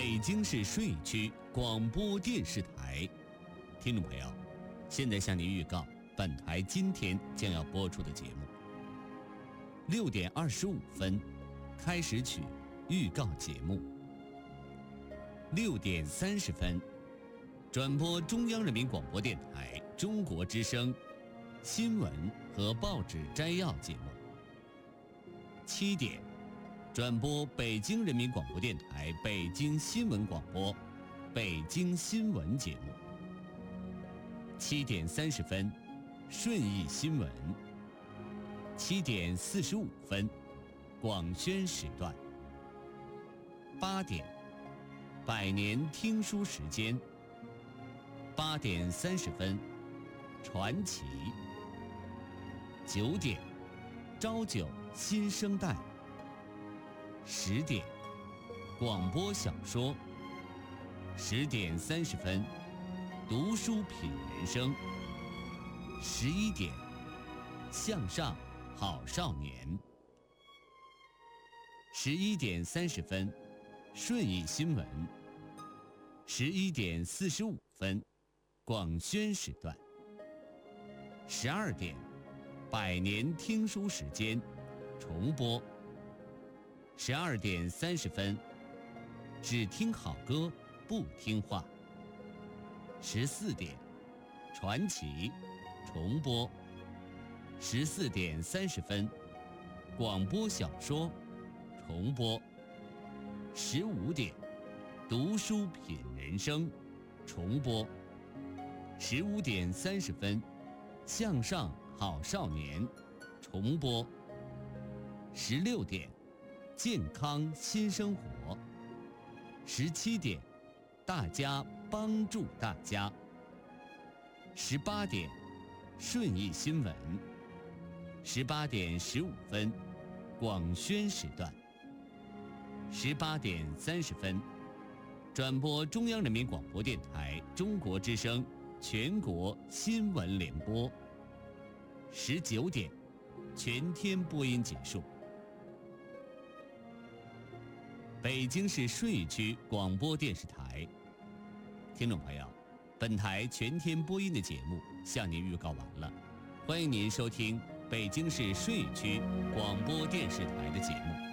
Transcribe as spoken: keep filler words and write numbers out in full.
北京市顺义区广播电视台，听众朋友，现在向您预告本台今天将要播出的节目。六点二十五分，开始曲预告节目。六点三十分，转播中央人民广播电台中国之声新闻和报纸摘要节目。七点，转播北京人民广播电台北京新闻广播北京新闻节目。七点三十分，顺义新闻。七点四十五分，广宣时段。八点，百年听书时间。八点三十分，传奇。九点，朝九新生代。十点，广播小说。十点三十分，读书品人生。十一点，向上好少年。十一点三十分，顺义新闻。十一点四十五分，广宣时段。十二点，百年听书时间重播。十二点三十分，只听好歌不听话。十四点，传奇重播。十四点三十分，广播小说重播。十五点，读书品人生重播。十五点三十分，向上好少年重播。十六点，健康新生活。十七点，大家帮助大家。十八点，顺义新闻。十八点十五分，广宣时段。十八点三十分，转播中央人民广播电台中国之声全国新闻联播。十九点，全天播音结束。北京市顺义区广播电视台，听众朋友，本台全天播音的节目向您预告完了，欢迎您收听北京市顺义区广播电视台的节目。